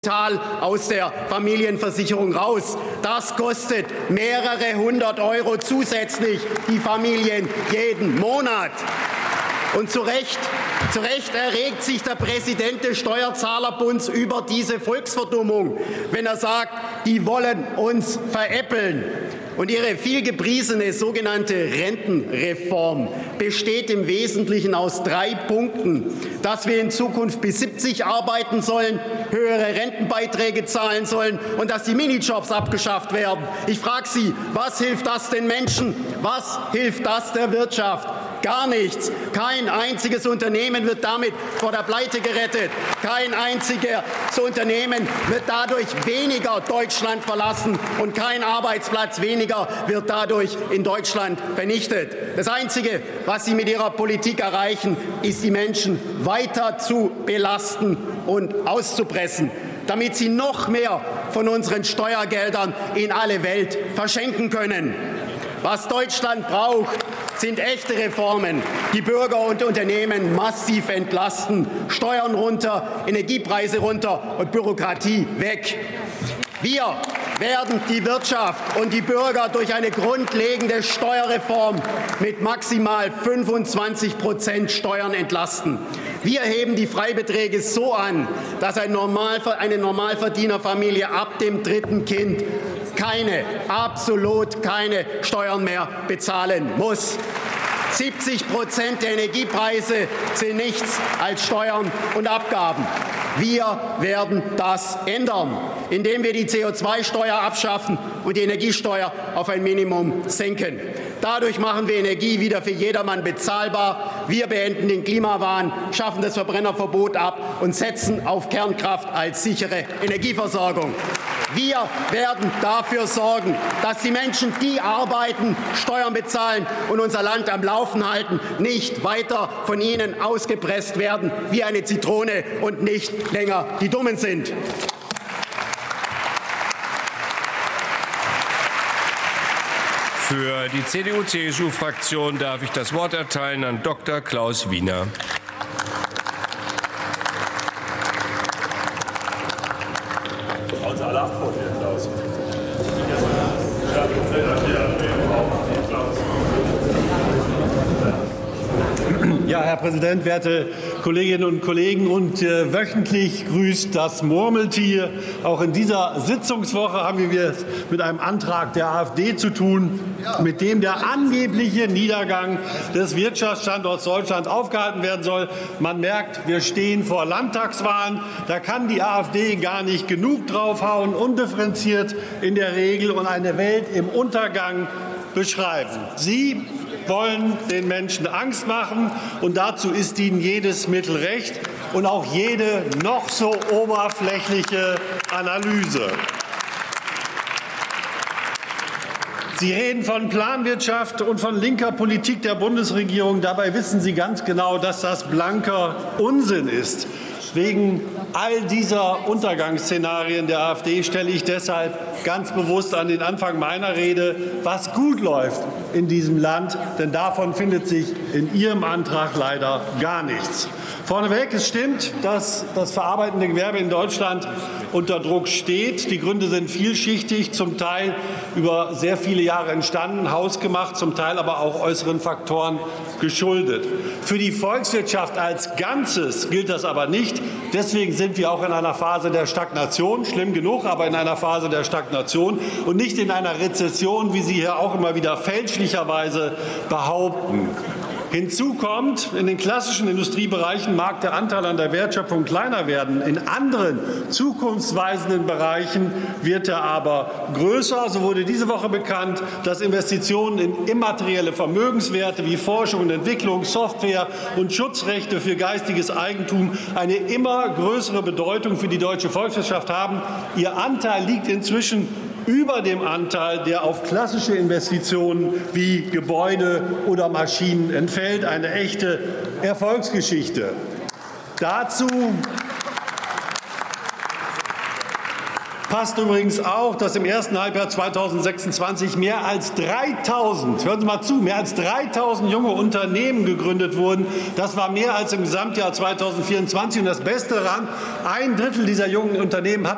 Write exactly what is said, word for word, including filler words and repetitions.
aus der Familienversicherung raus. Das kostet mehrere hundert Euro zusätzlich die Familien jeden Monat. Und zu Recht, zu Recht erregt sich der Präsident des Steuerzahlerbunds über diese Volksverdummung, wenn er sagt, die wollen uns veräppeln. Und ihre vielgepriesene sogenannte Rentenreform besteht im Wesentlichen aus drei Punkten: Dass wir in Zukunft bis siebzig arbeiten sollen, höhere Rentenbeiträge zahlen sollen und dass die Minijobs abgeschafft werden. Ich frage Sie, was hilft das den Menschen? Was hilft das der Wirtschaft? Gar nichts. Kein einziges Unternehmen wird damit vor der Pleite gerettet. Kein einziges Unternehmen wird dadurch weniger Deutschland verlassen und kein Arbeitsplatz weniger wird dadurch in Deutschland vernichtet. Das Einzige, was Sie mit Ihrer Politik erreichen, ist, die Menschen weiter zu belasten und auszupressen, damit sie noch mehr von unseren Steuergeldern in alle Welt verschenken können. Was Deutschland braucht, sind echte Reformen, die Bürger und Unternehmen massiv entlasten. Steuern runter, Energiepreise runter und Bürokratie weg. Wir werden die Wirtschaft und die Bürger durch eine grundlegende Steuerreform mit maximal fünfundzwanzig Prozent Steuern entlasten. Wir heben die Freibeträge so an, dass eine Normalverdienerfamilie ab dem dritten Kind keine, absolut keine Steuern mehr bezahlen muss. siebzig Prozent der Energiepreise sind nichts als Steuern und Abgaben. Wir werden das ändern, indem wir die C O zwei Steuer abschaffen und die Energiesteuer auf ein Minimum senken. Dadurch machen wir Energie wieder für jedermann bezahlbar. Wir beenden den Klimawahn, schaffen das Verbrennerverbot ab und setzen auf Kernkraft als sichere Energieversorgung. Wir werden dafür sorgen, dass die Menschen, die arbeiten, Steuern bezahlen und unser Land am Laufen halten, nicht weiter von ihnen ausgepresst werden wie eine Zitrone und nicht länger die Dummen sind. Für die C D U C S U-Fraktion darf ich das Wort erteilen an Doktor Klaus Wiener. Ja, Herr Präsident, werte Kolleginnen und Kollegen! Und äh, wöchentlich grüßt das Murmeltier. Auch in dieser Sitzungswoche haben wir es mit einem Antrag der AfD zu tun, mit dem der angebliche Niedergang des Wirtschaftsstandorts Deutschland aufgehalten werden soll. Man merkt, wir stehen vor Landtagswahlen. Da kann die AfD gar nicht genug draufhauen, undifferenziert in der Regel und eine Welt im Untergang beschreiben. Sie wollen den Menschen Angst machen, und dazu ist ihnen jedes Mittel recht und auch jede noch so oberflächliche Analyse. Sie reden von Planwirtschaft und von linker Politik der Bundesregierung. Dabei wissen Sie ganz genau, dass das blanker Unsinn ist. Wegen all dieser Untergangsszenarien der AfD stelle ich deshalb ganz bewusst an den Anfang meiner Rede, was gut läuft in diesem Land, denn davon findet sich in Ihrem Antrag leider gar nichts. Vorneweg, es stimmt, dass das verarbeitende Gewerbe in Deutschland unter Druck steht. Die Gründe sind vielschichtig, zum Teil über sehr viele Jahre entstanden, hausgemacht, zum Teil aber auch äußeren Faktoren geschuldet. Für die Volkswirtschaft als Ganzes gilt das aber nicht. Deswegen sind wir auch in einer Phase der Stagnation, schlimm genug, aber in einer Phase der Stagnation und nicht in einer Rezession, wie Sie hier auch immer wieder fälschlicherweise behaupten. Hinzu kommt, in den klassischen Industriebereichen mag der Anteil an der Wertschöpfung kleiner werden. In anderen zukunftsweisenden Bereichen wird er aber größer. So wurde diese Woche bekannt, dass Investitionen in immaterielle Vermögenswerte wie Forschung und Entwicklung, Software und Schutzrechte für geistiges Eigentum eine immer größere Bedeutung für die deutsche Volkswirtschaft haben. Ihr Anteil liegt inzwischen über dem Anteil, der auf klassische Investitionen wie Gebäude oder Maschinen entfällt. Eine echte Erfolgsgeschichte. Dazu passt übrigens auch, dass im ersten Halbjahr zweitausendsechsundzwanzig mehr als dreitausend, hören Sie mal zu, mehr als dreitausend junge Unternehmen gegründet wurden. Das war mehr als im Gesamtjahr zweitausendvierundzwanzig. Und das Beste daran, ein Drittel dieser jungen Unternehmen hat